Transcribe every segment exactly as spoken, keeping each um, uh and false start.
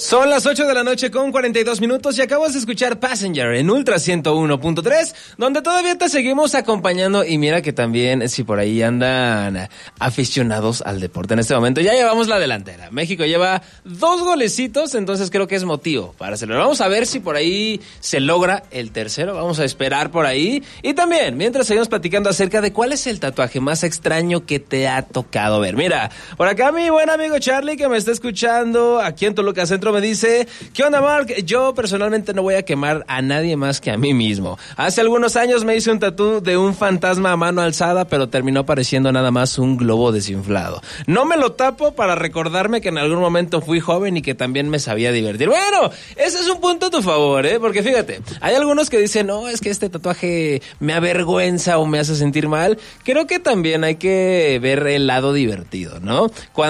Son las ocho de la noche con cuarenta y dos minutos y acabas de escuchar Passenger en Ultra ciento uno punto tres, donde todavía te seguimos acompañando. Y mira que también, si por ahí andan aficionados al deporte en este momento, ya llevamos la delantera. México lleva dos golecitos, entonces creo que es motivo para celebrar. Vamos a ver si por ahí se logra el tercero, vamos a esperar por ahí. Y también, mientras seguimos platicando acerca de cuál es el tatuaje más extraño que te ha tocado ver. Mira, por acá mi buen amigo Charlie, que me está escuchando aquí en Toluca Centro, me dice: ¿qué onda, Mark? Yo personalmente no voy a quemar a nadie más que a mí mismo. Hace algunos años me hice un tatú de un fantasma a mano alzada, pero terminó pareciendo nada más un globo desinflado. No me lo tapo para recordarme que en algún momento fui joven y que también me sabía divertir. Bueno, ese es un punto a tu favor, ¿eh? Porque fíjate, hay algunos que dicen, no, es que este tatuaje me avergüenza o me hace sentir mal. Creo que también hay que ver el lado divertido, ¿no?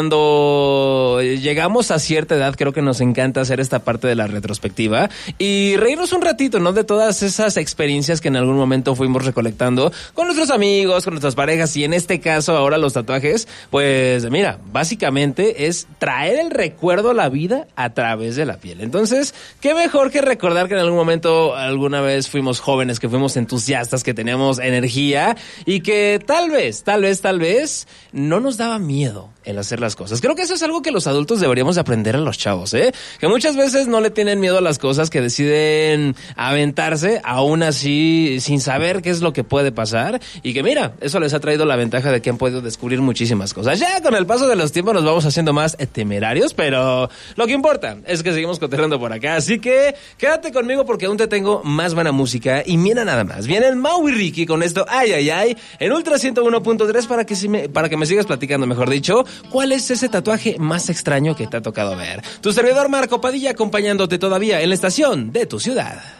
Cuando llegamos a cierta edad, creo que nos encanta hacer esta parte de la retrospectiva y reírnos un ratito, ¿no? De todas esas experiencias que en algún momento fuimos recolectando con nuestros amigos, con nuestras parejas, y en este caso ahora los tatuajes, pues mira, básicamente es traer el recuerdo a la vida a través de la piel. Entonces, qué mejor que recordar que en algún momento, alguna vez fuimos jóvenes, que fuimos entusiastas, que teníamos energía y que tal vez, tal vez, tal vez no nos daba miedo el hacer las cosas. Creo que eso es algo que los adultos deberíamos aprender a los chavos, ¿eh? Que muchas veces no le tienen miedo a las cosas, que deciden aventarse, aún así, sin saber qué es lo que puede pasar, y que mira, eso les ha traído la ventaja de que han podido descubrir muchísimas cosas. Ya con el paso de los tiempos nos vamos haciendo más temerarios, pero lo que importa es que seguimos cotorreando por acá, así que quédate conmigo porque aún te tengo más buena música, y mira nada más, viene el Mau y Ricky con esto, ay, ay, ay, en Ultra ciento uno punto tres para que, si me, para que me sigas platicando, mejor dicho, ¿cuál es ese tatuaje más extraño que te ha tocado ver? Tu servidor Marco Padilla acompañándote todavía en la estación de tu ciudad.